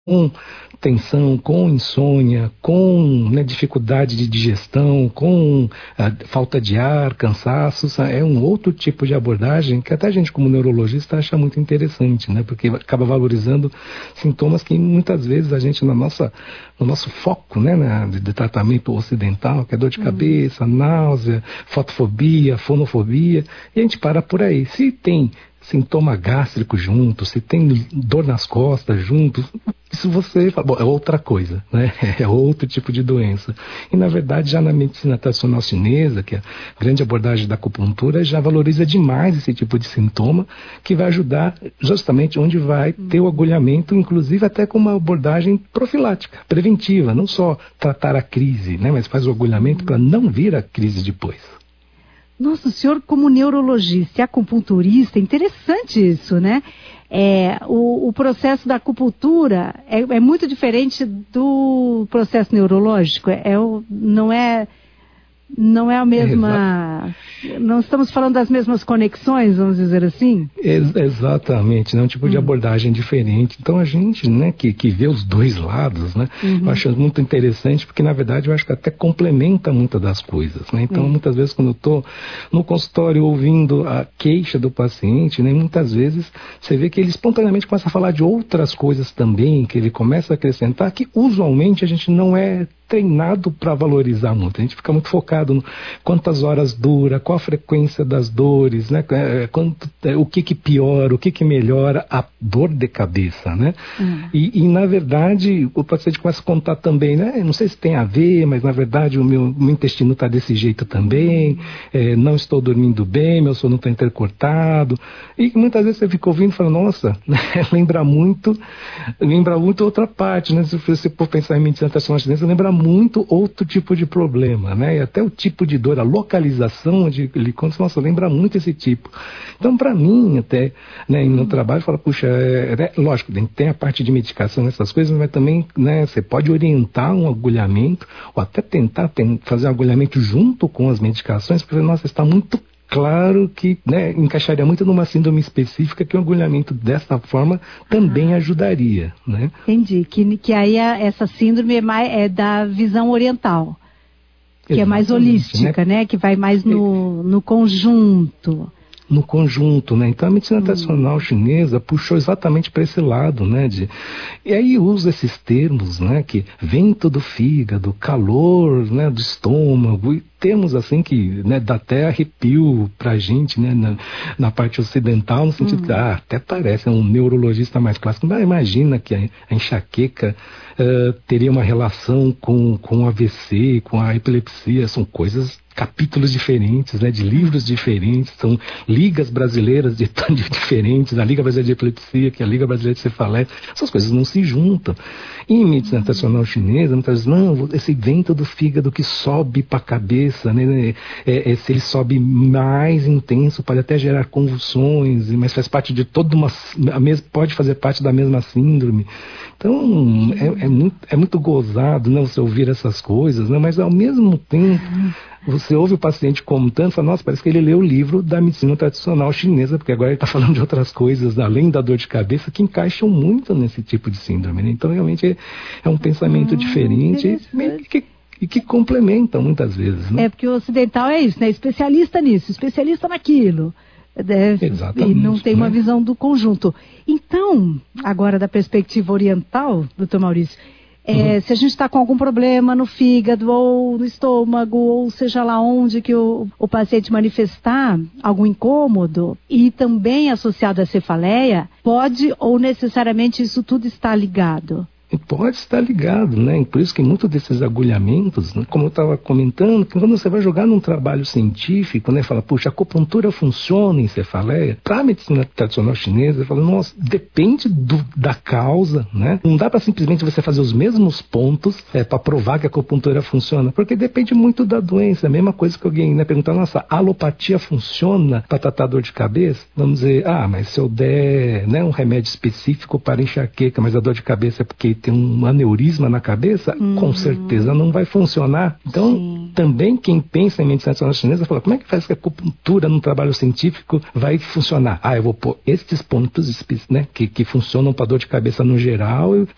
com tensão, com insônia, com, né, dificuldade de digestão, com falta de ar, cansaço. É um outro tipo de abordagem que até a gente, como neurologista, acha muito interessante, né? Porque acaba valorizando sintomas que muitas vezes a gente, no nosso foco, né, de tratamento ocidental, que é dor de cabeça, náusea, fotofobia, fonofobia, e a gente para por aí. Se tem sintoma gástrico junto, se tem dor nas costas junto, isso você fala, bom, é outra coisa, né? É outro tipo de doença. E na verdade já na medicina tradicional chinesa, que é a grande abordagem da acupuntura, já valoriza demais esse tipo de sintoma, que vai ajudar justamente onde vai ter o agulhamento, inclusive até com uma abordagem profilática, preventiva, não só tratar a crise, né? Mas faz o agulhamento para não vir a crise depois. Nossa, o senhor como neurologista e acupunturista, interessante isso, né? O processo da acupuntura é muito diferente do processo neurológico. Não é a mesma... Não estamos falando das mesmas conexões, vamos dizer assim? Exatamente, né? Um tipo de abordagem diferente. Então a gente, né, que vê os dois lados, né? Eu acho muito interessante, porque na verdade eu acho que até complementa muitas das coisas, né? Então muitas vezes quando eu estou no consultório ouvindo a queixa do paciente, né, muitas vezes você vê que ele espontaneamente começa a falar de outras coisas também, que ele começa a acrescentar, que usualmente a gente não é treinado para valorizar muito. A gente fica muito focado no quantas horas dura, qual a frequência das dores, né? O que piora, o que melhora a dor de cabeça, né? E na verdade o paciente começa a contar também, né? Não sei se tem a ver, mas na verdade o meu intestino está desse jeito também, não estou dormindo bem, meu sono está intercortado. E muitas vezes você fica ouvindo e fala, nossa, né? lembra muito outra parte, né? Se você for pensar em medicina tradicional chinesa, lembra muito outro tipo de problema, né? E até o tipo de dor, a localização onde ele conta, nossa, lembra muito esse tipo. Então, para mim, até, né, no trabalho, fala, puxa, lógico, tem a parte de medicação, essas coisas, mas também, né, você pode orientar um agulhamento, ou até tentar fazer um agulhamento junto com as medicações, porque, nossa, está muito claro que, né, encaixaria muito numa síndrome específica, que o agulhamento dessa forma também ajudaria, né? Entendi, que aí essa síndrome é da visão oriental, que exatamente, é mais holística, né? Que vai mais no conjunto. No conjunto, né? Então a medicina tradicional chinesa puxou exatamente para esse lado, né? E aí usa esses termos, né? Que vento do fígado, calor, né? Do estômago, e termos assim que, né, dá até arrepio pra gente, né? Na parte ocidental, no sentido que até parece um neurologista mais clássico, mas imagina que a enxaqueca teria uma relação com o AVC, com a epilepsia, são coisas, capítulos diferentes, né, de livros diferentes, são ligas brasileiras diferentes, a Liga Brasileira de Epilepsia, que é a Liga Brasileira de Cefaleia, essas coisas não se juntam. E em medicina tradicional chinesa, muitas vezes, não, esse vento do fígado que sobe para a cabeça, né, se ele sobe mais intenso, pode até gerar convulsões, mas faz parte de toda pode fazer parte da mesma síndrome. Então, é muito gozado, né, você ouvir essas coisas, né, mas ao mesmo tempo, você ouve o paciente contando e fala, nossa, parece que ele leu o livro da medicina tradicional chinesa, porque agora ele está falando de outras coisas, além da dor de cabeça, que encaixam muito nesse tipo de síndrome, né? Então, realmente, é um pensamento diferente e que complementam muitas vezes, né? Porque o ocidental é isso, né? Especialista nisso, especialista naquilo. Exatamente, e não tem uma visão do conjunto. Então, agora da perspectiva oriental, doutor Maurício, se a gente está com algum problema no fígado ou no estômago, ou seja lá onde que o paciente manifestar algum incômodo, e também associado à cefaleia, pode ou necessariamente isso tudo está ligado? Pode estar ligado, né? Por isso que muitos desses agulhamentos, né, como eu estava comentando, que quando você vai jogar num trabalho científico, né, fala, puxa, a acupuntura funciona em cefaleia. Para a medicina tradicional chinesa, fala, nossa, depende da causa, né? Não dá para simplesmente você fazer os mesmos pontos para provar que a acupuntura funciona, porque depende muito da doença. A mesma coisa que alguém, né, perguntar, nossa, a alopatia funciona para tratar dor de cabeça? Vamos dizer, mas se eu der, né, um remédio específico para enxaqueca, mas a dor de cabeça é porque tem um aneurisma na cabeça, com certeza não vai funcionar. Então, também quem pensa em medicina tradicional chinesa fala, como é que faz que a acupuntura no trabalho científico vai funcionar? Eu vou pôr estes pontos, né, que funcionam para dor de cabeça no geral,